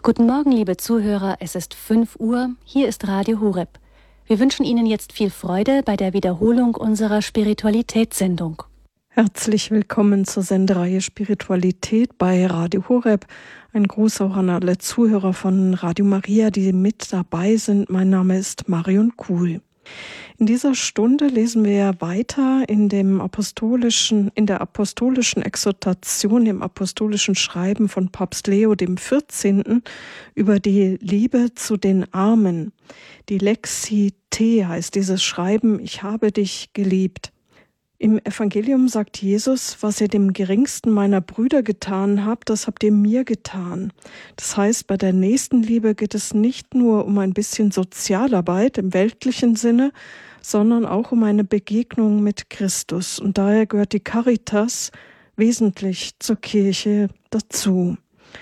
Guten Morgen, liebe Zuhörer, es ist 5 Uhr, hier ist Radio Horeb. Wir wünschen Ihnen jetzt viel Freude bei der Wiederholung unserer Spiritualitätssendung. Herzlich willkommen zur Sendereihe Spiritualität bei Radio Horeb. Ein Gruß auch an alle Zuhörer von Radio Maria, die mit dabei sind. Mein Name ist Marion Kuhl. In dieser Stunde lesen wir weiter in der apostolischen Exhortation, im apostolischen Schreiben von Papst Leo XIV. Über die Liebe zu den Armen. Die Lexi Te heißt dieses Schreiben, ich habe dich geliebt. Im Evangelium sagt Jesus, was ihr dem geringsten meiner Brüder getan habt, das habt ihr mir getan. Das heißt, bei der Nächstenliebe geht es nicht nur um ein bisschen Sozialarbeit im weltlichen Sinne, sondern auch um eine Begegnung mit Christus. Und daher gehört die Caritas wesentlich zur Kirche dazu.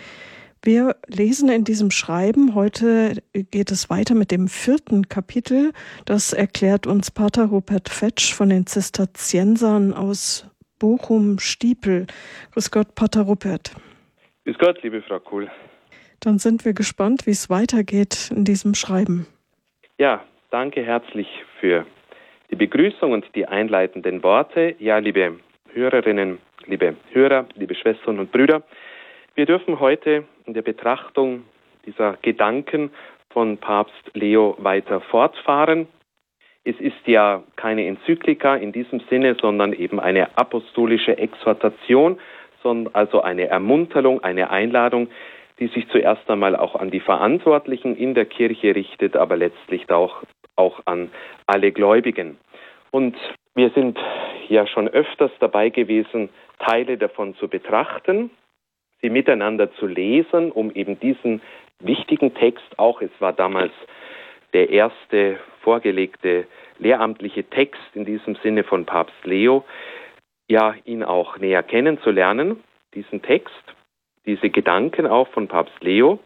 Wir lesen in diesem Schreiben, heute geht es weiter mit dem 4. Kapitel, das erklärt uns Pater Rupert Fetsch von den Zisterziensern aus Bochum-Stiepel. Grüß Gott, Pater Rupert. Grüß Gott, liebe Frau Kuhl. Dann sind wir gespannt, wie es weitergeht in diesem Schreiben. Ja, danke herzlich für die Begrüßung und die einleitenden Worte. Ja, liebe Hörerinnen, liebe Hörer, liebe Schwestern und Brüder, wir dürfen heute in der Betrachtung dieser Gedanken von Papst Leo weiter fortfahren. Es ist ja keine Enzyklika in diesem Sinne, sondern eben eine apostolische Exhortation, also eine Ermunterung, eine Einladung, die sich zuerst einmal auch an die Verantwortlichen in der Kirche richtet, aber letztlich auch an alle Gläubigen. Und wir sind ja schon öfters dabei gewesen, Teile davon zu betrachten, sie miteinander zu lesen, um eben diesen wichtigen Text auch, es war damals der erste vorgelegte lehramtliche Text in diesem Sinne von Papst Leo, ja, ihn auch näher kennenzulernen, diesen Text, diese Gedanken auch von Papst Leo.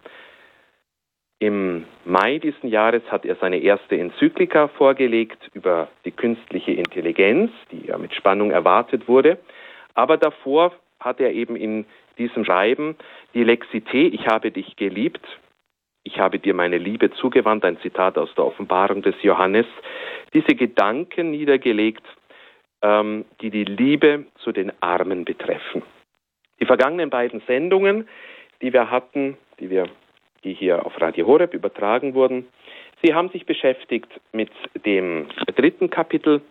Im Mai diesen Jahres hat er seine erste Enzyklika vorgelegt über die künstliche Intelligenz, die ja mit Spannung erwartet wurde. Aber davor hat er eben in diesem Schreiben die Lexi Te, ich habe dich geliebt, ich habe dir meine Liebe zugewandt, ein Zitat aus der Offenbarung des Johannes, diese Gedanken niedergelegt, die die Liebe zu den Armen betreffen. Die vergangenen beiden Sendungen, die wir hatten, die hier auf Radio Horeb übertragen wurden, sie haben sich beschäftigt mit dem 3. Kapitel,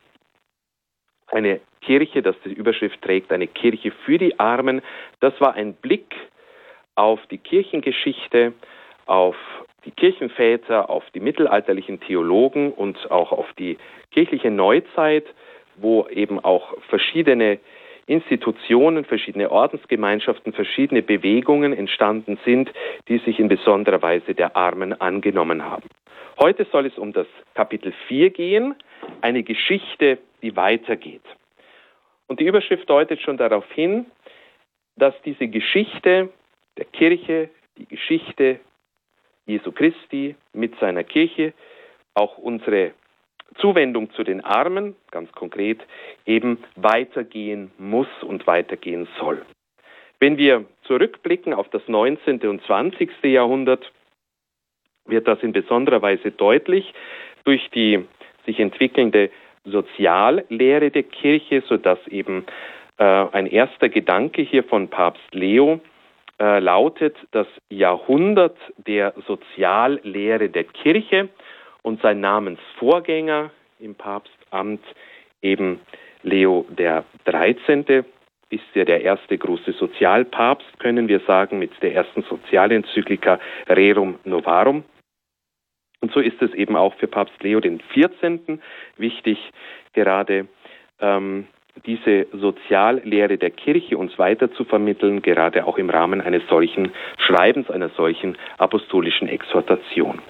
eine Kirche, das die Überschrift trägt, eine Kirche für die Armen. Das war ein Blick auf die Kirchengeschichte, auf die Kirchenväter, auf die mittelalterlichen Theologen und auch auf die kirchliche Neuzeit, wo eben auch verschiedene Institutionen, verschiedene Ordensgemeinschaften, verschiedene Bewegungen entstanden sind, die sich in besonderer Weise der Armen angenommen haben. Heute soll es um das Kapitel 4 gehen, eine Geschichte, die weitergeht. Und die Überschrift deutet schon darauf hin, dass diese Geschichte der Kirche, die Geschichte Jesu Christi mit seiner Kirche, auch unsere Zuwendung zu den Armen, ganz konkret, eben weitergehen muss und weitergehen soll. Wenn wir zurückblicken auf das 19. und 20. Jahrhundert, wird das in besonderer Weise deutlich durch die sich entwickelnde Soziallehre der Kirche, sodass eben ein erster Gedanke hier von Papst Leo lautet, das Jahrhundert der Soziallehre der Kirche, und sein Namensvorgänger im Papstamt, eben Leo XIII., ist ja der erste große Sozialpapst, können wir sagen, mit der ersten Sozialenzyklika Rerum Novarum. Und so ist es eben auch für Papst Leo XIV. Wichtig, gerade diese Soziallehre der Kirche uns weiter zu vermitteln, gerade auch im Rahmen eines solchen Schreibens, einer solchen apostolischen Exhortation.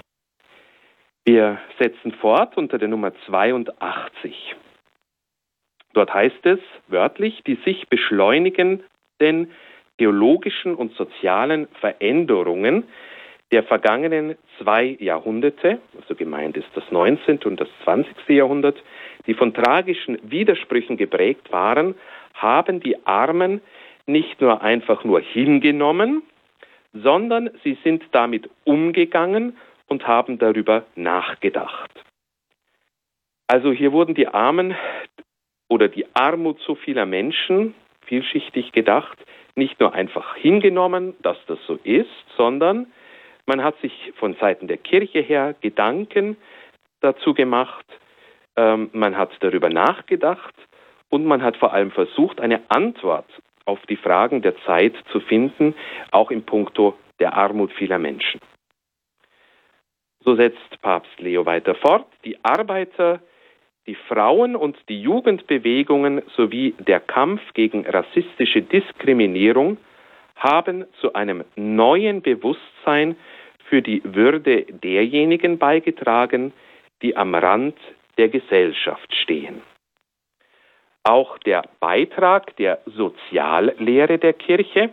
Wir setzen fort unter der Nummer 82. Dort heißt es wörtlich, die sich beschleunigenden theologischen und sozialen Veränderungen der vergangenen 2 Jahrhunderte, also gemeint ist das 19. und das 20. Jahrhundert, die von tragischen Widersprüchen geprägt waren, haben die Armen nicht nur einfach nur hingenommen, sondern sie sind damit umgegangen und haben darüber nachgedacht. Also hier wurden die Armen oder die Armut so vieler Menschen, vielschichtig gedacht, nicht nur einfach hingenommen, dass das so ist, sondern man hat sich von Seiten der Kirche her Gedanken dazu gemacht, man hat darüber nachgedacht und man hat vor allem versucht, eine Antwort auf die Fragen der Zeit zu finden, auch in puncto der Armut vieler Menschen. So setzt Papst Leo weiter fort: Die Arbeiter, die Frauen- und die Jugendbewegungen sowie der Kampf gegen rassistische Diskriminierung haben zu einem neuen Bewusstsein für die Würde derjenigen beigetragen, die am Rand der Gesellschaft stehen. Auch der Beitrag der Soziallehre der Kirche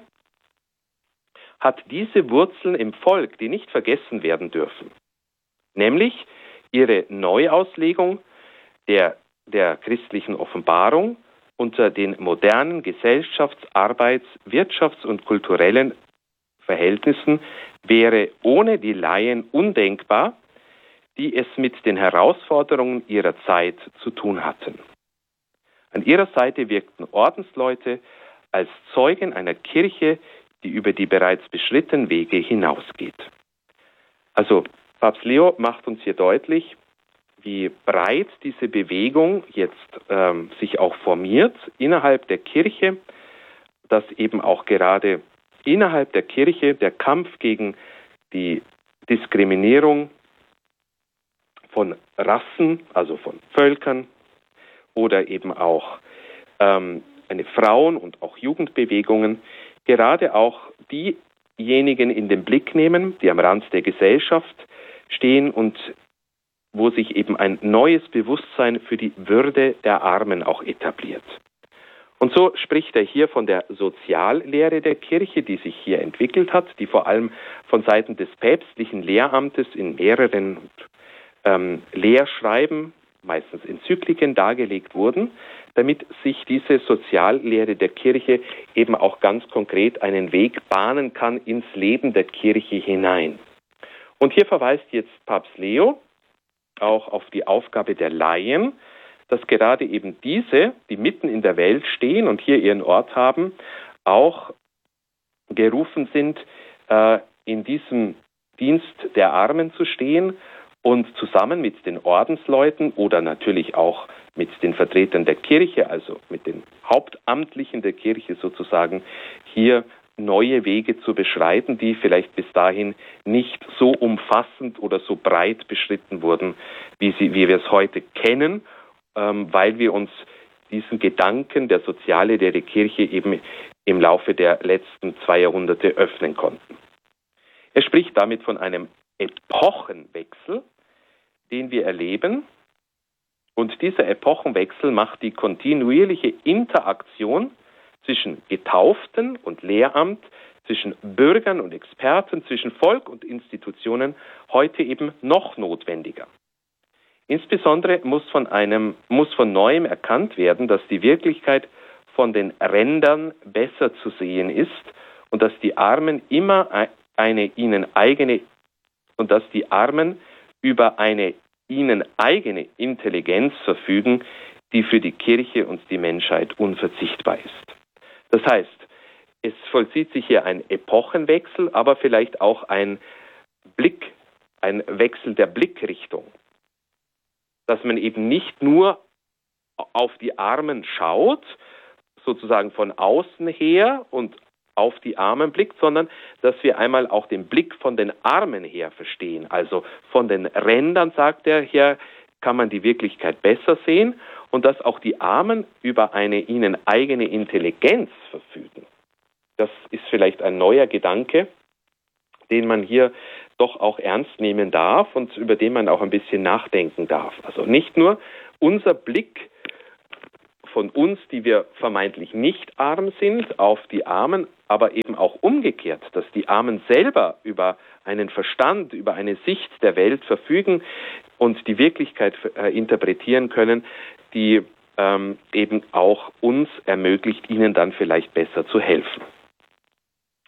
hat diese Wurzeln im Volk, die nicht vergessen werden dürfen, nämlich ihre Neuauslegung der christlichen Offenbarung unter den modernen Gesellschafts-, Arbeits-, Wirtschafts- und kulturellen Verhältnissen wäre ohne die Laien undenkbar, die es mit den Herausforderungen ihrer Zeit zu tun hatten. An ihrer Seite wirkten Ordensleute als Zeugen einer Kirche, die über die bereits beschrittenen Wege hinausgeht. Also Papst Leo macht uns hier deutlich, wie breit diese Bewegung jetzt sich auch formiert innerhalb der Kirche, dass eben auch gerade innerhalb der Kirche der Kampf gegen die Diskriminierung von Rassen, also von Völkern oder eben auch eine Frauen- und auch Jugendbewegungen gerade auch diejenigen in den Blick nehmen, die am Rand der Gesellschaft stehen und wo sich eben ein neues Bewusstsein für die Würde der Armen auch etabliert. Und so spricht er hier von der Soziallehre der Kirche, die sich hier entwickelt hat, die vor allem von Seiten des päpstlichen Lehramtes in mehreren Lehrschreiben, meistens Enzykliken, dargelegt wurden, damit sich diese Soziallehre der Kirche eben auch ganz konkret einen Weg bahnen kann ins Leben der Kirche hinein. Und hier verweist jetzt Papst Leo auch auf die Aufgabe der Laien, dass gerade eben diese, die mitten in der Welt stehen und hier ihren Ort haben, auch gerufen sind, in diesem Dienst der Armen zu stehen und zusammen mit den Ordensleuten oder natürlich auch mit den Vertretern der Kirche, also mit den Hauptamtlichen der Kirche sozusagen, hier neue Wege zu beschreiten, die vielleicht bis dahin nicht so umfassend oder so breit beschritten wurden, wie wir es heute kennen, weil wir uns diesen Gedanken der Soziallehre der Kirche eben im Laufe der letzten 2 Jahrhunderte öffnen konnten. Er spricht damit von einem Epochenwechsel, den wir erleben, und dieser Epochenwechsel macht die kontinuierliche Interaktion zwischen Getauften und Lehramt, zwischen Bürgern und Experten, zwischen Volk und Institutionen heute eben noch notwendiger. Insbesondere muss von neuem erkannt werden, dass die Wirklichkeit von den Rändern besser zu sehen ist und dass die Armen immer über eine ihnen eigene Intelligenz verfügen, die für die Kirche und die Menschheit unverzichtbar ist. Das heißt, es vollzieht sich hier ein Epochenwechsel, aber vielleicht auch ein Wechsel der Blickrichtung. Dass man eben nicht nur auf die Armen schaut, sozusagen von außen her und auf die Armen blickt, sondern dass wir einmal auch den Blick von den Armen her verstehen. Also von den Rändern, sagt er, her kann man die Wirklichkeit besser sehen und dass auch die Armen über eine ihnen eigene Intelligenz verfügen. Das ist vielleicht ein neuer Gedanke, den man hier doch auch ernst nehmen darf und über den man auch ein bisschen nachdenken darf. Also nicht nur unser Blick von uns, die wir vermeintlich nicht arm sind, auf die Armen, aber eben auch umgekehrt, dass die Armen selber über einen Verstand, über eine Sicht der Welt verfügen und die Wirklichkeit interpretieren können, die eben auch uns ermöglicht, ihnen dann vielleicht besser zu helfen.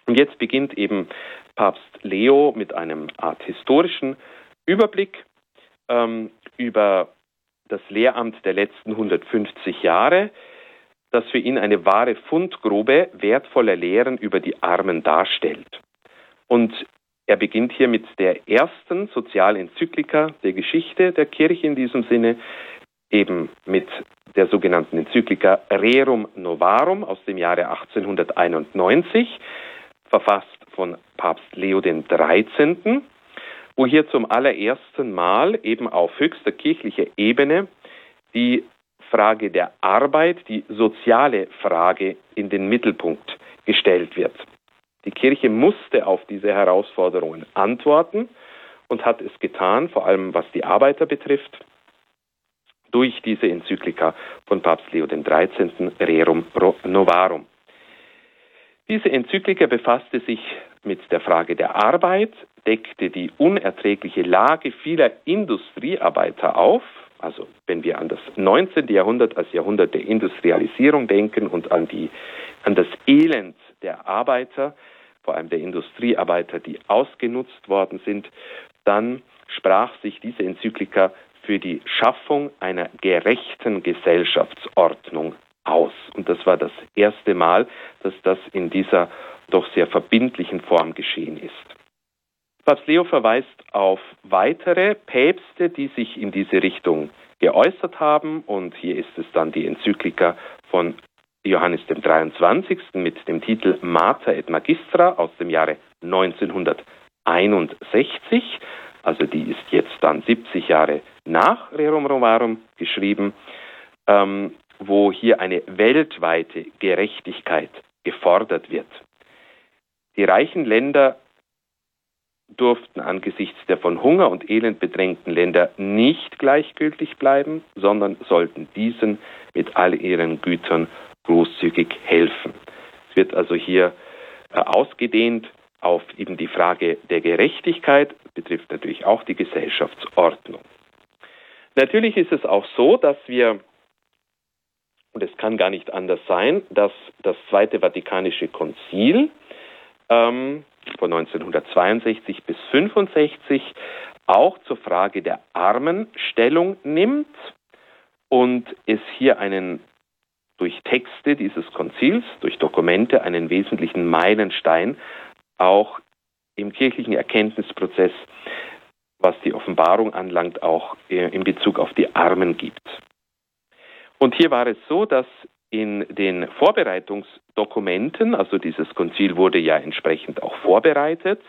Und jetzt beginnt eben Papst Leo mit einem Art historischen Überblick über das Lehramt der letzten 150 Jahre, das für ihn eine wahre Fundgrube wertvoller Lehren über die Armen darstellt. Und er beginnt hier mit der ersten Sozialenzyklika der Geschichte der Kirche in diesem Sinne, eben mit der sogenannten Enzyklika Rerum Novarum aus dem Jahre 1891, verfasst von Papst Leo XIII., wo hier zum allerersten Mal eben auf höchster kirchlicher Ebene die Frage der Arbeit, die soziale Frage in den Mittelpunkt gestellt wird. Die Kirche musste auf diese Herausforderungen antworten und hat es getan, vor allem was die Arbeiter betrifft, durch diese Enzyklika von Papst Leo XIII. Rerum Novarum. Diese Enzyklika befasste sich mit der Frage der Arbeit, deckte die unerträgliche Lage vieler Industriearbeiter auf. Also wenn wir an das 19. Jahrhundert als Jahrhundert der Industrialisierung denken und an das Elend der Arbeiter, vor allem der Industriearbeiter, die ausgenutzt worden sind, dann sprach sich diese Enzyklika für die Schaffung einer gerechten Gesellschaftsordnung aus. Und das war das erste Mal, dass das in dieser doch sehr verbindlichen Form geschehen ist. Papst Leo verweist auf weitere Päpste, die sich in diese Richtung geäußert haben. Und hier ist es dann die Enzyklika von Johannes dem 23. mit dem Titel Mater et Magistra aus dem Jahre 1961. Also die ist jetzt dann 70 Jahre nach Rerum Novarum geschrieben, wo hier eine weltweite Gerechtigkeit gefordert wird. Die reichen Länder durften angesichts der von Hunger und Elend bedrängten Länder nicht gleichgültig bleiben, sondern sollten diesen mit all ihren Gütern großzügig helfen. Es wird also hier ausgedehnt auf eben die Frage der Gerechtigkeit, betrifft natürlich auch die Gesellschaftsordnung. Natürlich ist es auch so, dass wir, und es kann gar nicht anders sein, dass das Zweite Vatikanische Konzil von 1962 bis 1965 auch zur Frage der Armen Stellung nimmt und es hier durch Texte dieses Konzils, durch Dokumente, einen wesentlichen Meilenstein auch im kirchlichen Erkenntnisprozess, was die Offenbarung anlangt, auch in Bezug auf die Armen gibt. Und hier war es so, dass in den Vorbereitungsdokumenten, also dieses Konzil wurde ja entsprechend auch vorbereitet,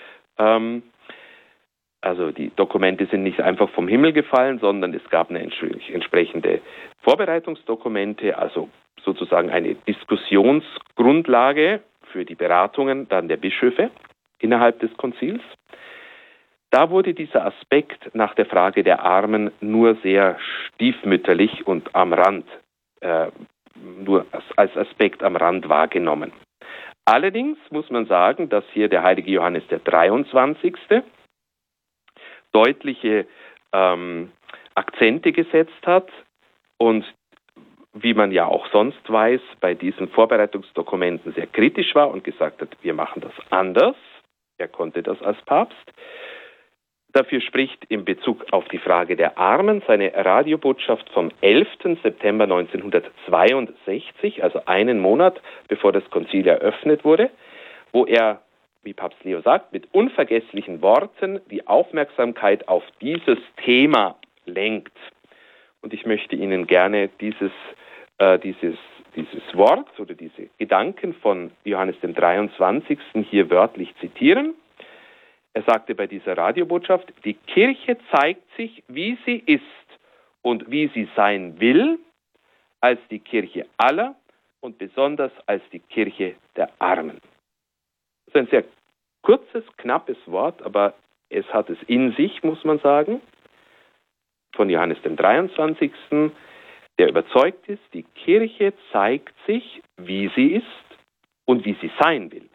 also die Dokumente sind nicht einfach vom Himmel gefallen, sondern es gab eine entsprechende Vorbereitungsdokumente, also sozusagen eine Diskussionsgrundlage für die Beratungen dann der Bischöfe innerhalb des Konzils. Da wurde dieser Aspekt nach der Frage der Armen nur sehr stiefmütterlich und am Rand, nur als Aspekt am Rand wahrgenommen. Allerdings muss man sagen, dass hier der heilige Johannes der 23. deutliche Akzente gesetzt hat und wie man ja auch sonst weiß, bei diesen Vorbereitungsdokumenten sehr kritisch war und gesagt hat, wir machen das anders. Er konnte das als Papst. Dafür spricht in Bezug auf die Frage der Armen seine Radiobotschaft vom 11. September 1962, also einen Monat bevor das Konzil eröffnet wurde, wo er, wie Papst Leo sagt, mit unvergesslichen Worten die Aufmerksamkeit auf dieses Thema lenkt. Und ich möchte Ihnen gerne dieses Wort oder diese Gedanken von Johannes dem 23. hier wörtlich zitieren. Er sagte bei dieser Radiobotschaft, die Kirche zeigt sich, wie sie ist und wie sie sein will, als die Kirche aller und besonders als die Kirche der Armen. Das ist ein sehr kurzes, knappes Wort, aber es hat es in sich, muss man sagen, von Johannes dem 23., der überzeugt ist, die Kirche zeigt sich, wie sie ist und wie sie sein will.